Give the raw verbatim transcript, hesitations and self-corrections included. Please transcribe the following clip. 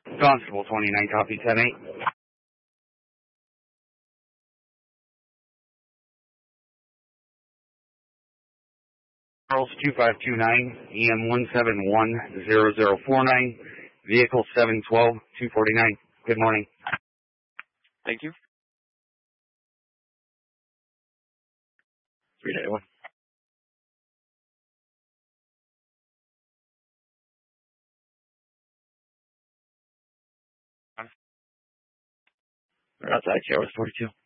Constable twenty-nine, copy ten eight. Charles two five two nine, E M one seven one zero zero four nine, vehicle seven twelve two forty-nine. Good morning. Thank you. three ninety-one. We're outside, Charles forty-two.